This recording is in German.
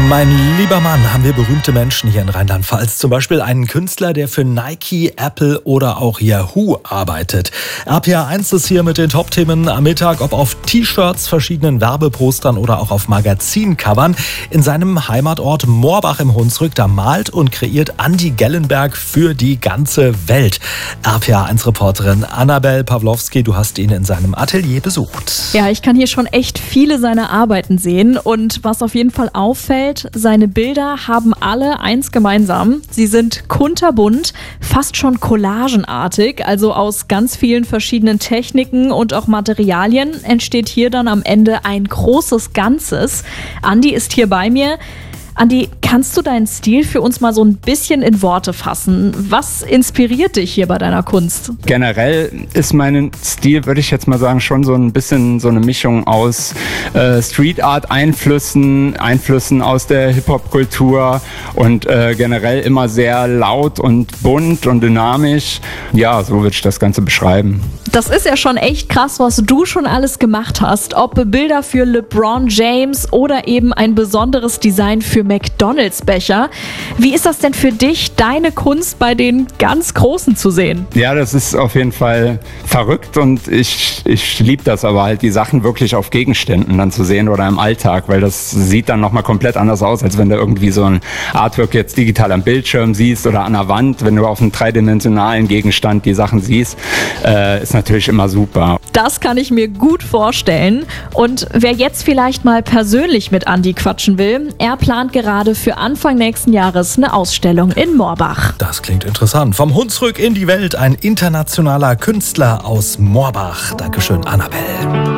Mein lieber Mann, haben wir berühmte Menschen hier in Rheinland-Pfalz. Zum Beispiel einen Künstler, der für Nike, Apple oder auch Yahoo arbeitet. RPA1 ist hier mit den Top-Themen am Mittag, ob auf T-Shirts, verschiedenen Werbepostern oder auch auf Magazincovern. In seinem Heimatort Morbach im Hunsrück, da malt und kreiert Andi Gellenberg für die ganze Welt. RPA1-Reporterin Annabel Pawlowski, du hast ihn in seinem Atelier besucht. Ja, ich kann hier schon echt viele seiner Arbeiten sehen. Und was auf jeden Fall auffällt, seine Bilder haben alle eins gemeinsam. Sie sind kunterbunt, fast schon collagenartig, also aus ganz vielen verschiedenen Techniken und auch Materialien entsteht hier dann am Ende ein großes Ganzes. Andi ist hier bei mir. Andi, kannst du deinen Stil für uns mal so ein bisschen in Worte fassen? Was inspiriert dich hier bei deiner Kunst? Generell ist mein Stil, würde ich jetzt mal sagen, schon so ein bisschen so eine Mischung aus Street Art Einflüssen aus der Hip-Hop-Kultur und generell immer sehr laut und bunt und dynamisch. Ja, so würde ich das Ganze beschreiben. Das ist ja schon echt krass, was du schon alles gemacht hast. Ob Bilder für LeBron James oder eben ein besonderes Design für McDonalds-Becher. Wie ist das denn für dich, deine Kunst bei den ganz Großen zu sehen? Ja, das ist auf jeden Fall verrückt und ich liebe das aber halt, die Sachen wirklich auf Gegenständen dann zu sehen oder im Alltag, weil das sieht dann nochmal komplett anders aus, als wenn du irgendwie so ein Artwork jetzt digital am Bildschirm siehst oder an der Wand. Wenn du auf einem dreidimensionalen Gegenstand die Sachen siehst, ist natürlich immer super. Das kann ich mir gut vorstellen. Und wer jetzt vielleicht mal persönlich mit Andi quatschen will, er plant gerade für Anfang nächsten Jahres eine Ausstellung in Morbach. Das klingt interessant. Vom Hunsrück in die Welt, ein internationaler Künstler aus Morbach. Dankeschön, Annabel.